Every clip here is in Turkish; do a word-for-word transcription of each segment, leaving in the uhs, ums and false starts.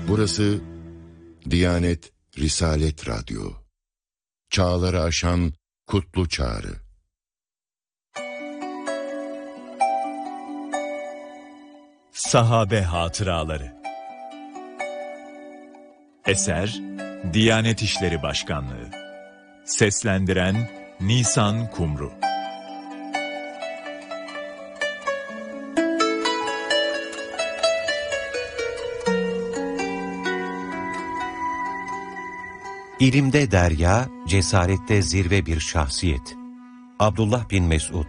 Burası Diyanet Risalet Radyo. Çağları aşan kutlu çağrı. Sahabe Hatıraları. Eser Diyanet İşleri Başkanlığı. Seslendiren Nisan Kumru. İlimde derya, cesarette zirve bir şahsiyet. Abdullah bin Mesud.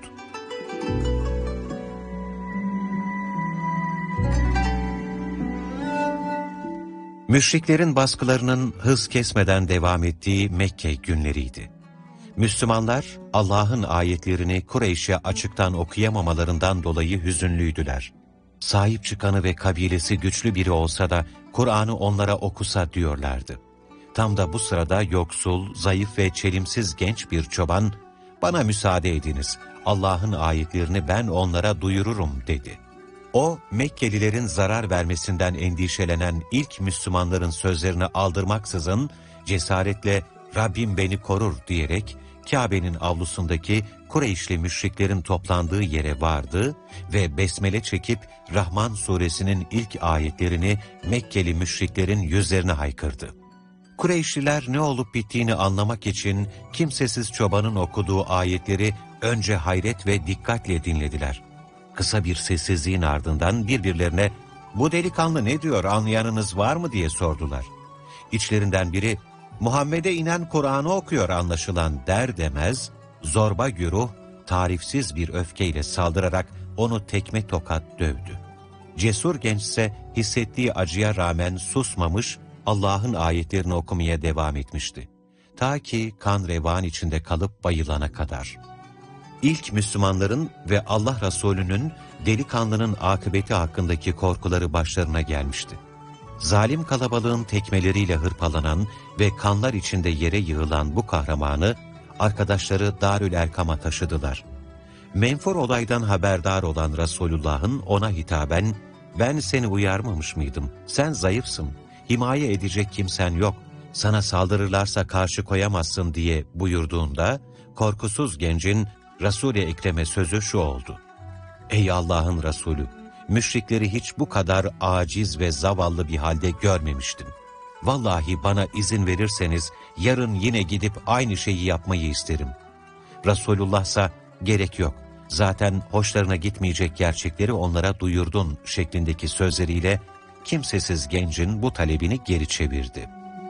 Müşriklerin baskılarının hız kesmeden devam ettiği Mekke günleriydi. Müslümanlar, Allah'ın ayetlerini Kureyş'e açıktan okuyamamalarından dolayı hüzünlüydüler. Sahip çıkanı ve kabilesi güçlü biri olsa da Kur'an'ı onlara okusa diyorlardı. Tam da bu sırada yoksul, zayıf ve çelimsiz genç bir çoban, "Bana müsaade ediniz, Allah'ın ayetlerini ben onlara duyururum." dedi. O, Mekkelilerin zarar vermesinden endişelenen ilk Müslümanların sözlerini aldırmaksızın, cesaretle "Rabbim beni korur" diyerek, Kabe'nin avlusundaki Kureyşli müşriklerin toplandığı yere vardı ve besmele çekip Rahman suresinin ilk ayetlerini Mekkeli müşriklerin yüzlerine haykırdı. Kureyşliler ne olup bittiğini anlamak için kimsesiz çobanın okuduğu ayetleri önce hayret ve dikkatle dinlediler. Kısa bir sessizliğin ardından birbirlerine "Bu delikanlı ne diyor, anlayanınız var mı?" diye sordular. İçlerinden biri "Muhammed'e inen Kur'an'ı okuyor anlaşılan" der demez, zorba güruh tarifsiz bir öfkeyle saldırarak onu tekme tokat dövdü. Cesur gençse hissettiği acıya rağmen susmamış, Allah'ın ayetlerini okumaya devam etmişti. Ta ki kan revan içinde kalıp bayılana kadar. İlk Müslümanların ve Allah Resulü'nün delikanlının akıbeti hakkındaki korkuları başlarına gelmişti. Zalim kalabalığın tekmeleriyle hırpalanan ve kanlar içinde yere yığılan bu kahramanı arkadaşları Darül Erkam'a taşıdılar. Menfur olaydan haberdar olan Resulullah'ın ona hitaben "Ben seni uyarmamış mıydım? Sen zayıfsın. Himaye edecek kimsen yok. Sana saldırırlarsa karşı koyamazsın" diye buyurduğunda korkusuz gencin Resul-i Ekrem'e sözü şu oldu: "Ey Allah'ın Resulü, müşrikleri hiç bu kadar aciz ve zavallı bir halde görmemiştim. Vallahi bana izin verirseniz yarın yine gidip aynı şeyi yapmayı isterim." Resulullah ise "Gerek yok. Zaten hoşlarına gitmeyecek gerçekleri onlara duyurdun" şeklindeki sözleriyle kimsesiz gencin bu talebini geri çevirdi.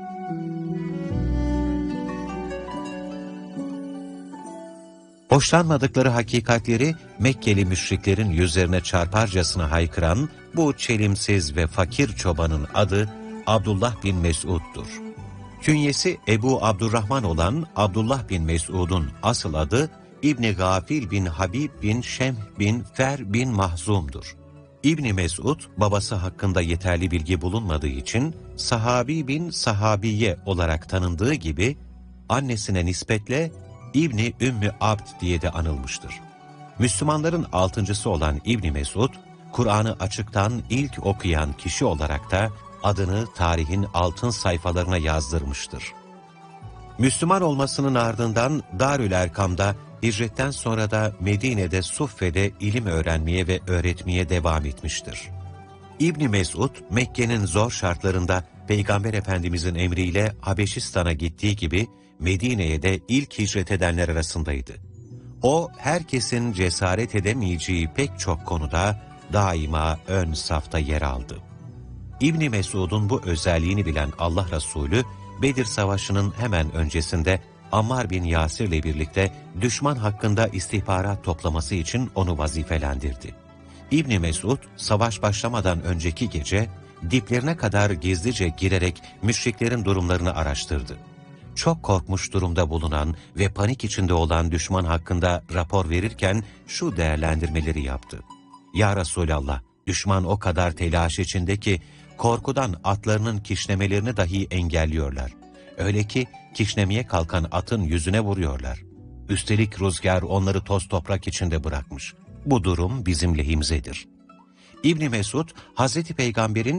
Hoşlanmadıkları hakikatleri Mekkeli müşriklerin yüzlerine çarparcasına haykıran bu çelimsiz ve fakir çobanın adı Abdullah bin Mesud'dur. Künyesi Ebu Abdurrahman olan Abdullah bin Mesud'un asıl adı İbni Gafil bin Habib bin Şemh bin Fer bin Mahzum'dur. İbni Mesud, babası hakkında yeterli bilgi bulunmadığı için Sahabi bin Sahabiye olarak tanındığı gibi, annesine nispetle İbni Ümmü Abd diye de anılmıştır. Müslümanların altıncısı olan İbni Mesud, Kur'an'ı açıktan ilk okuyan kişi olarak da adını tarihin altın sayfalarına yazdırmıştır. Müslüman olmasının ardından Darül Erkam'da, hicretten sonra da Medine'de Suffe'de ilim öğrenmeye ve öğretmeye devam etmiştir. İbni Mesud, Mekke'nin zor şartlarında Peygamber Efendimizin emriyle Habeşistan'a gittiği gibi Medine'ye de ilk hicret edenler arasındaydı. O, herkesin cesaret edemeyeceği pek çok konuda daima ön safta yer aldı. İbni Mesud'un bu özelliğini bilen Allah Resulü, Bedir Savaşı'nın hemen öncesinde Ammar bin Yasir'le birlikte düşman hakkında istihbarat toplaması için onu vazifelendirdi. İbni Mesud, savaş başlamadan önceki gece, diplerine kadar gizlice girerek müşriklerin durumlarını araştırdı. Çok korkmuş durumda bulunan ve panik içinde olan düşman hakkında rapor verirken şu değerlendirmeleri yaptı: "Ya Resulallah, düşman o kadar telaş içinde ki korkudan atlarının kişnemelerini dahi engelliyorlar. Öyle ki kişnemeye kalkan atın yüzüne vuruyorlar. Üstelik rüzgar onları toz toprak içinde bırakmış. Bu durum bizim lehimizedir." İbni Mesud, Hazreti Peygamber'in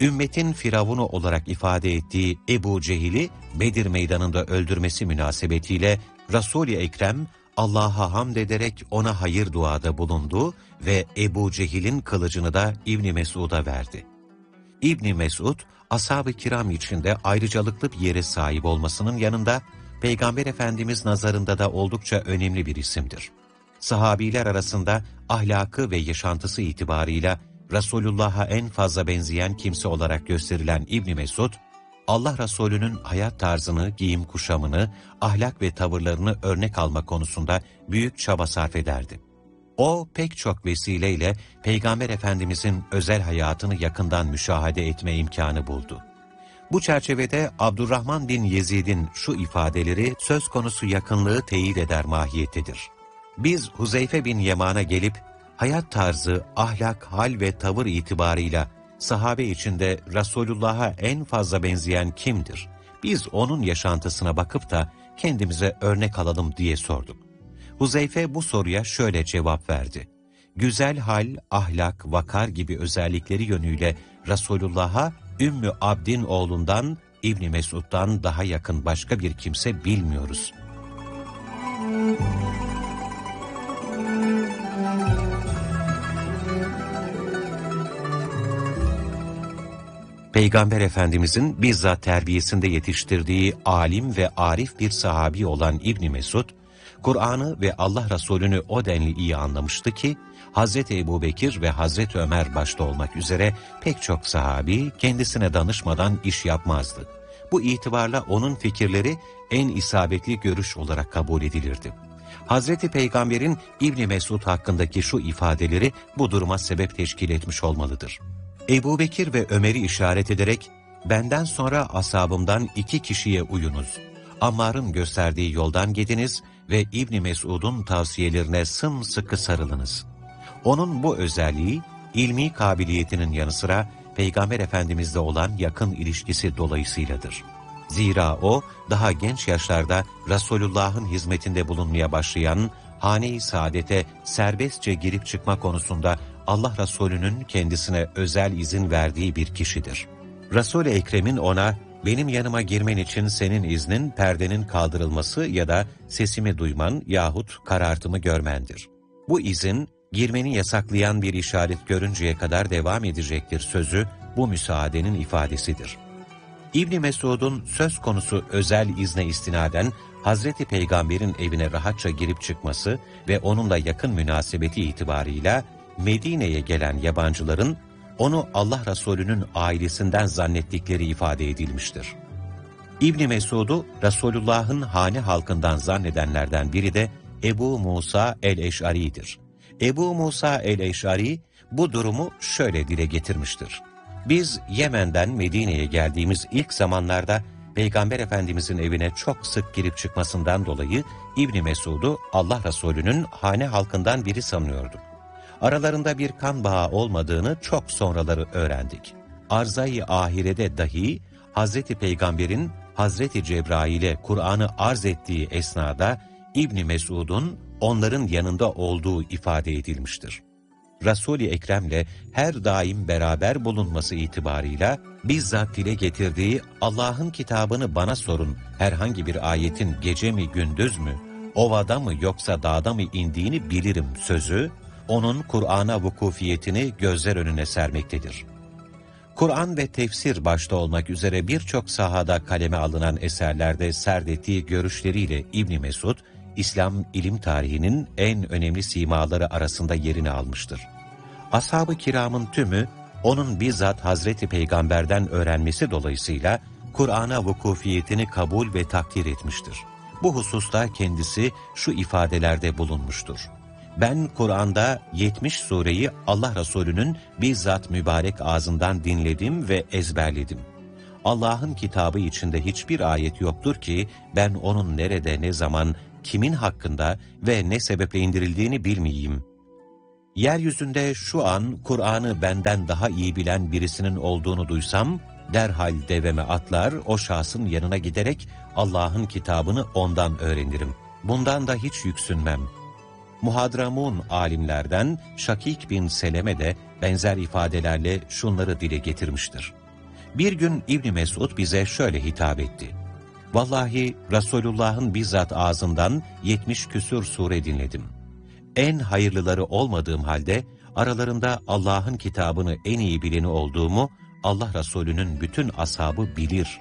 ümmetin firavunu olarak ifade ettiği Ebu Cehil'i Bedir meydanında öldürmesi münasebetiyle Resul-i Ekrem Allah'a hamd ederek ona hayır duada bulundu ve Ebu Cehil'in kılıcını da İbn Mesud'a verdi. İbn Mesud, ashab-ı kiram içinde ayrıcalıklı bir yere sahip olmasının yanında, Peygamber Efendimiz nazarında da oldukça önemli bir isimdir. Sahabiler arasında ahlakı ve yaşantısı itibarıyla Resulullah'a en fazla benzeyen kimse olarak gösterilen İbn Mesud, Allah Resulü'nün hayat tarzını, giyim kuşamını, ahlak ve tavırlarını örnek alma konusunda büyük çaba sarf ederdi. O pek çok vesileyle Peygamber Efendimizin özel hayatını yakından müşahede etme imkanı buldu. Bu çerçevede Abdurrahman bin Yezid'in şu ifadeleri söz konusu yakınlığı teyit eder mahiyettedir. Biz Huzeyfe bin Yeman'a gelip hayat tarzı, ahlak, hal ve tavır itibarıyla sahabe içinde Resulullah'a en fazla benzeyen kimdir? Biz onun yaşantısına bakıp da kendimize örnek alalım diye sorduk. Huzeyfe bu soruya şöyle cevap verdi. Güzel hal, ahlak, vakar gibi özellikleri yönüyle Resulullah'a Ümmü Abdin oğlundan İbn Mesud'dan daha yakın başka bir kimse bilmiyoruz. Peygamber Efendimizin bizzat terbiyesinde yetiştirdiği alim ve arif bir sahabi olan İbn Mesud, Kur'an'ı ve Allah Resulü'nü o denli iyi anlamıştı ki, Hazreti Ebubekir ve Hazreti Ömer başta olmak üzere pek çok sahabi kendisine danışmadan iş yapmazdı. Bu itibarla onun fikirleri en isabetli görüş olarak kabul edilirdi. Hazreti Peygamber'in İbn Mesud hakkındaki şu ifadeleri bu duruma sebep teşkil etmiş olmalıdır. Ebubekir ve Ömer'i işaret ederek, benden sonra ashabımdan iki kişiye uyunuz. Ammar'ın gösterdiği yoldan gidiniz ve İbn Mesud'un tavsiyelerine sımsıkı sarılınız. Onun bu özelliği, ilmi kabiliyetinin yanı sıra Peygamber Efendimiz'le olan yakın ilişkisi dolayısıyladır. Zira o, daha genç yaşlarda Resulullah'ın hizmetinde bulunmaya başlayan, hane-i saadete serbestçe girip çıkma konusunda Allah Resulü'nün kendisine özel izin verdiği bir kişidir. Resul-i Ekrem'in ona, benim yanıma girmen için senin iznin perdenin kaldırılması ya da sesimi duyman yahut karartımı görmendir. Bu izin, girmeni yasaklayan bir işaret görünceye kadar devam edecektir sözü, bu müsaadenin ifadesidir. İbn Mesud'un söz konusu özel izne istinaden, Hazreti Peygamber'in evine rahatça girip çıkması ve onunla yakın münasebeti itibarıyla, Medine'ye gelen yabancıların, onu Allah Resulü'nün ailesinden zannettikleri ifade edilmiştir. İbn Mesud'u Resulullah'ın hane halkından zannedenlerden biri de Ebu Musa el-Eş'ari'dir. Ebu Musa el-Eş'ari bu durumu şöyle dile getirmiştir. Biz Yemen'den Medine'ye geldiğimiz ilk zamanlarda Peygamber Efendimizin evine çok sık girip çıkmasından dolayı İbn Mesud'u Allah Resulü'nün hane halkından biri sanıyorduk. Aralarında bir kan bağı olmadığını çok sonraları öğrendik. Arz-ı ahirede dahi Hazreti Peygamber'in Hazreti Cebrail'e Kur'an'ı arz ettiği esnada İbn Mesud'un onların yanında olduğu ifade edilmiştir. Resul-i Ekrem'le her daim beraber bulunması itibarıyla bizzat dile getirdiği Allah'ın kitabını bana sorun, herhangi bir ayetin gece mi gündüz mü, ovada mı yoksa dağda mı indiğini bilirim sözü, onun Kur'an'a vukufiyetini gözler önüne sermektedir. Kur'an ve tefsir başta olmak üzere birçok sahada kaleme alınan eserlerde serdettiği görüşleriyle İbn Mesud, İslam ilim tarihinin en önemli simaları arasında yerini almıştır. Ashab-ı kiramın tümü, onun bizzat Hazreti Peygamber'den öğrenmesi dolayısıyla Kur'an'a vukufiyetini kabul ve takdir etmiştir. Bu hususta kendisi şu ifadelerde bulunmuştur. Ben Kur'an'da yetmiş sureyi Allah Resulü'nün bizzat mübarek ağzından dinledim ve ezberledim. Allah'ın kitabı içinde hiçbir ayet yoktur ki ben onun nerede, ne zaman, kimin hakkında ve ne sebeple indirildiğini bilmeyeyim. Yeryüzünde şu an Kur'an'ı benden daha iyi bilen birisinin olduğunu duysam, derhal deveme atlar, o şahsın yanına giderek Allah'ın kitabını ondan öğrenirim. Bundan da hiç yüksünmem. Muhadramun alimlerden Şakik bin Seleme de benzer ifadelerle şunları dile getirmiştir. Bir gün İbn Mesud bize şöyle hitap etti. Vallahi Resulullah'ın bizzat ağzından yetmiş küsur sure dinledim. En hayırlıları olmadığım halde aralarında Allah'ın kitabını en iyi bileni olduğumu Allah Resulü'nün bütün ashabı bilir.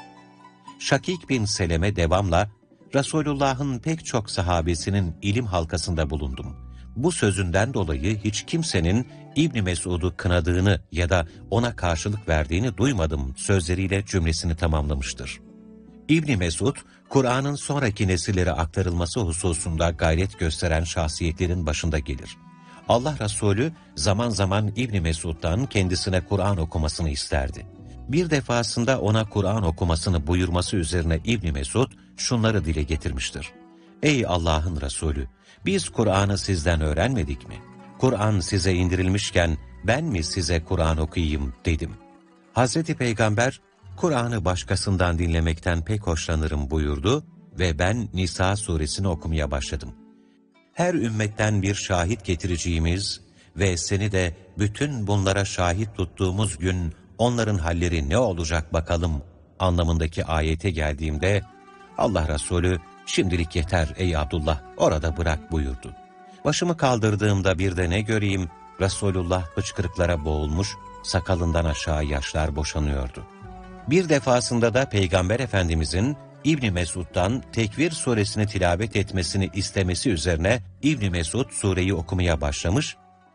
Şakik bin Seleme devamla, Resulullah'ın pek çok sahabesinin ilim halkasında bulundum. Bu sözünden dolayı hiç kimsenin İbn Mesud'u kınadığını ya da ona karşılık verdiğini duymadım sözleriyle cümlesini tamamlamıştır. İbn Mesud, Kur'an'ın sonraki nesillere aktarılması hususunda gayret gösteren şahsiyetlerin başında gelir. Allah Resulü zaman zaman İbn Mesud'dan kendisine Kur'an okumasını isterdi. Bir defasında ona Kur'an okumasını buyurması üzerine İbn Mesud şunları dile getirmiştir. Ey Allah'ın Resulü! Biz Kur'an'ı sizden öğrenmedik mi? Kur'an size indirilmişken ben mi size Kur'an okuyayım dedim. Hazreti Peygamber, Kur'an'ı başkasından dinlemekten pek hoşlanırım buyurdu ve ben Nisa suresini okumaya başladım. Her ümmetten bir şahit getireceğimiz ve seni de bütün bunlara şahit tuttuğumuz gün onların halleri ne olacak bakalım anlamındaki ayete geldiğimde Allah Resulü şimdilik yeter ey Abdullah orada bırak buyurdu. Başımı kaldırdığımda bir de ne göreyim Resulullah hıçkırıklara boğulmuş sakalından aşağı yaşlar boşanıyordu. Bir defasında da Peygamber Efendimizin İbn Mesud'dan Tekvir suresini tilavet etmesini istemesi üzerine İbn Mesud sureyi okumaya başlamış,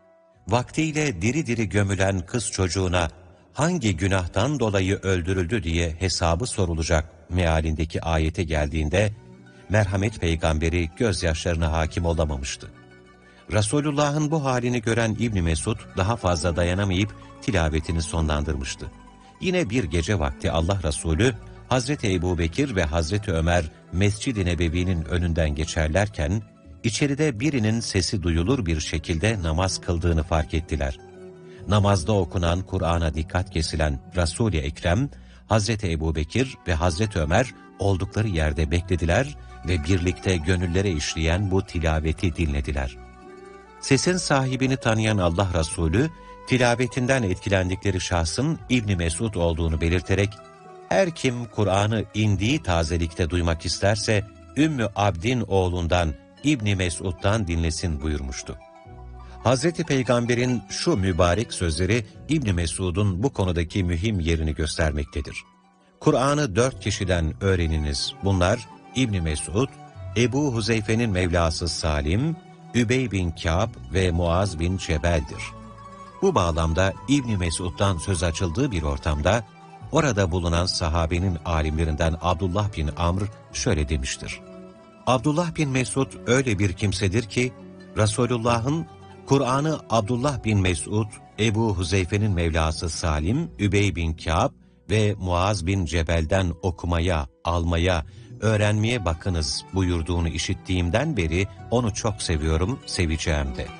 vaktiyle diri diri gömülen kız çocuğuna hangi günahtan dolayı öldürüldü diye hesabı sorulacak mealindeki ayete geldiğinde, merhamet peygamberi gözyaşlarına hakim olamamıştı. Resulullah'ın bu halini gören İbn Mesud daha fazla dayanamayıp tilavetini sonlandırmıştı. Yine bir gece vakti Allah Resulü, Hazreti Ebubekir ve Hazreti Ömer Mescid-i Nebevi'nin önünden geçerlerken, içeride birinin sesi duyulur bir şekilde namaz kıldığını fark ettiler. Namazda okunan Kur'an'a dikkat kesilen Resul-i Ekrem, Hazreti Ebubekir ve Hazreti Ömer oldukları yerde beklediler ve birlikte gönüllere işleyen bu tilaveti dinlediler. Sesin sahibini tanıyan Allah Resulü, tilavetinden etkilendikleri şahsın İbn Mesud olduğunu belirterek, her kim Kur'an'ı indiği tazelikte duymak isterse, Ümmü Abdin oğlundan İbn Mesud'dan dinlesin buyurmuştu. Hazreti Peygamber'in şu mübarek sözleri İbn Mesud'un bu konudaki mühim yerini göstermektedir. Kur'an'ı dört kişiden öğreniniz. Bunlar İbn Mesud, Ebu Huzeyfe'nin Mevlası Salim, Übey bin Kâb ve Muaz bin Cebel'dir. Bu bağlamda İbn Mesud'dan söz açıldığı bir ortamda, orada bulunan sahabenin alimlerinden Abdullah bin Amr şöyle demiştir. Abdullah bin Mesud öyle bir kimsedir ki, Resulullah'ın Kur'an'ı Abdullah bin Mesud, Ebu Huzeyfe'nin Mevlası Salim, Übey bin Kâb ve Muaz bin Cebel'den okumaya, almaya, öğrenmeye bakınız buyurduğunu işittiğimden beri onu çok seviyorum, seveceğim de.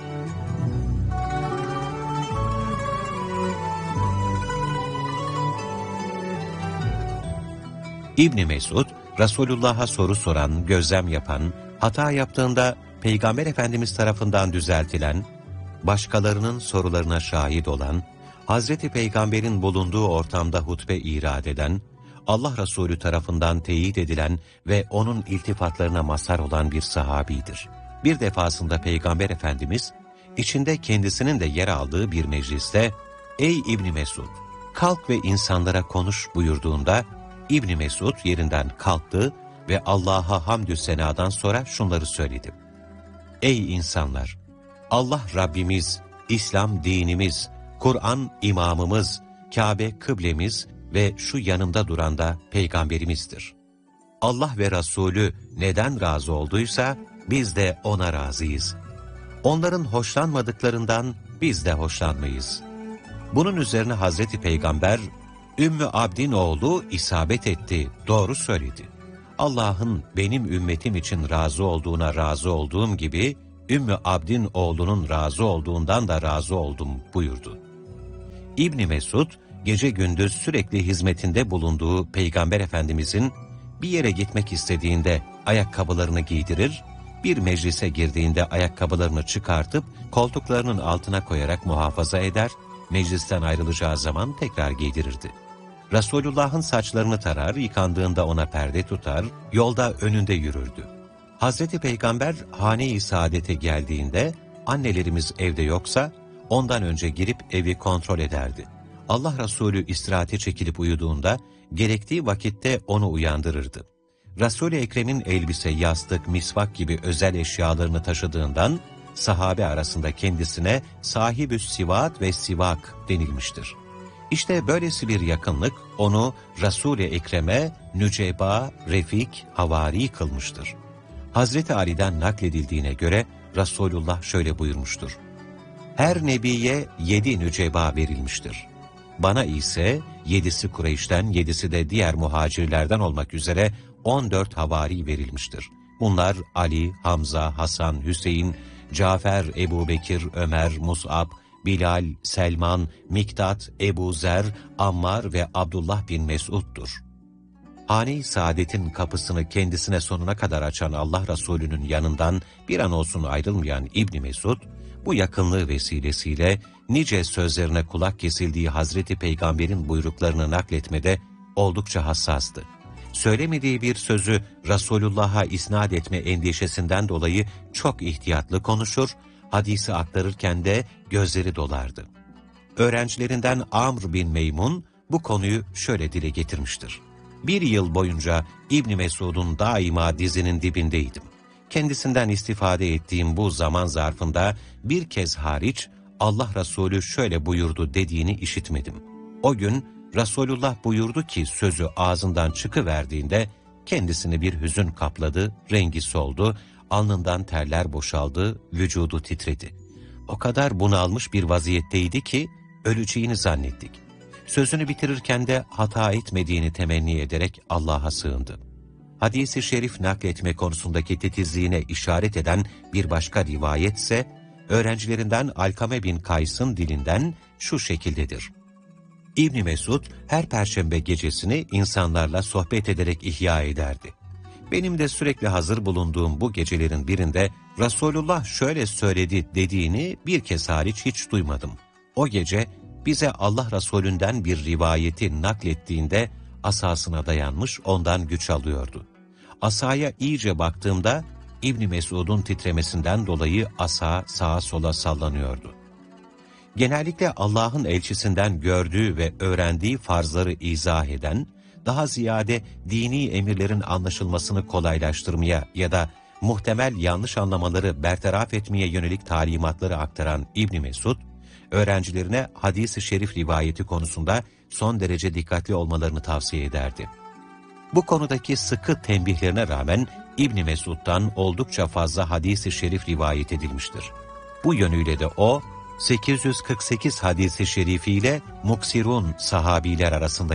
İbn Mesud, Resulullah'a soru soran, gözlem yapan, hata yaptığında Peygamber Efendimiz tarafından düzeltilen, başkalarının sorularına şahit olan, Hazreti Peygamber'in bulunduğu ortamda hutbe irad eden, Allah Resulü tarafından teyit edilen ve onun iltifatlarına mazhar olan bir sahabidir. Bir defasında Peygamber Efendimiz, içinde kendisinin de yer aldığı bir mecliste, ''Ey İbn Mesud, kalk ve insanlara konuş.'' buyurduğunda, İbn Mesud yerinden kalktı ve Allah'a hamdü senadan sonra şunları söyledi. Ey insanlar! Allah Rabbimiz, İslam dinimiz, Kur'an imamımız, Kabe kıblemiz ve şu yanımda duran da Peygamberimizdir. Allah ve Resulü neden razı olduysa biz de ona razıyız. Onların hoşlanmadıklarından biz de hoşlanmayız. Bunun üzerine Hazreti Peygamber, Ümmü Abdin oğlu isabet etti, doğru söyledi. Allah'ın benim ümmetim için razı olduğuna razı olduğum gibi, Ümmü Abdin oğlunun razı olduğundan da razı oldum buyurdu. İbn Mesud, gece gündüz sürekli hizmetinde bulunduğu Peygamber Efendimizin bir yere gitmek istediğinde ayakkabılarını giydirir, bir meclise girdiğinde ayakkabılarını çıkartıp koltuklarının altına koyarak muhafaza eder, meclisten ayrılacağı zaman tekrar giydirirdi. Resulullah'ın saçlarını tarar, yıkandığında ona perde tutar, yolda önünde yürürdü. Hazreti Peygamber hane-i saadete geldiğinde, annelerimiz evde yoksa, ondan önce girip evi kontrol ederdi. Allah Resulü istirahate çekilip uyuduğunda, gerektiği vakitte onu uyandırırdı. Resul-i Ekrem'in elbise, yastık, misvak gibi özel eşyalarını taşıdığından, sahabe arasında kendisine sahibü sivat ve sivak denilmiştir. İşte böylesi bir yakınlık onu Resul-i Ekrem'e nüceba, refik, havari kılmıştır. Hazreti Ali'den nakledildiğine göre Resulullah şöyle buyurmuştur: her nebiye yedi nüceba verilmiştir. Bana ise yedisi Kureyş'ten, yedisi de diğer muhacirlerden olmak üzere on dört havari verilmiştir. Bunlar Ali, Hamza, Hasan, Hüseyin, Cafer, Ebu Bekir, Ömer, Mus'ab, Bilal, Selman, Miktat, Ebu Zer, Ammar ve Abdullah bin Mesud'dur. Hane-i Saadet'in kapısını kendisine sonuna kadar açan Allah Resulü'nün yanından bir an olsun ayrılmayan İbn Mesud, bu yakınlığı vesilesiyle nice sözlerine kulak kesildiği Hazreti Peygamber'in buyruklarını nakletmede oldukça hassastı. Söylemediği bir sözü Resulullah'a isnat etme endişesinden dolayı çok ihtiyatlı konuşur, hadisi aktarırken de gözleri dolardı. Öğrencilerinden Amr bin Meymun bu konuyu şöyle dile getirmiştir: bir yıl boyunca İbn Mesud'un daima dizinin dibindeydim. Kendisinden istifade ettiğim bu zaman zarfında bir kez hariç Allah Resulü şöyle buyurdu dediğini işitmedim. O gün Resulullah buyurdu ki sözü ağzından çıkıverdiğinde kendisini bir hüzün kapladı, rengi soldu, alnından terler boşaldı, vücudu titredi. O kadar bunalmış bir vaziyetteydi ki öleceğini zannettik. Sözünü bitirirken de hata etmediğini temenni ederek Allah'a sığındı. Hadis-i şerif nakletme konusundaki titizliğine işaret eden bir başka rivayetse, öğrencilerinden Alkame bin Kays'ın dilinden şu şekildedir: İbn Mesud her perşembe gecesini insanlarla sohbet ederek ihya ederdi. Benim de sürekli hazır bulunduğum bu gecelerin birinde Resulullah şöyle söyledi dediğini bir kez hariç hiç duymadım. O gece bize Allah Resulünden bir rivayeti naklettiğinde asasına dayanmış ondan güç alıyordu. Asaya iyice baktığımda İbn Mesud'un titremesinden dolayı asa sağa sola sallanıyordu. Genellikle Allah'ın elçisinden gördüğü ve öğrendiği farzları izah eden, daha ziyade dini emirlerin anlaşılmasını kolaylaştırmaya ya da muhtemel yanlış anlamaları bertaraf etmeye yönelik talimatları aktaran İbn Mesud, öğrencilerine hadis-i şerif rivayeti konusunda son derece dikkatli olmalarını tavsiye ederdi. Bu konudaki sıkı tembihlerine rağmen İbn Mesud'dan oldukça fazla hadis-i şerif rivayet edilmiştir. Bu yönüyle de o, sekiz yüz kırk sekiz hadis-i şerifiyle muksirun sahabiler arasında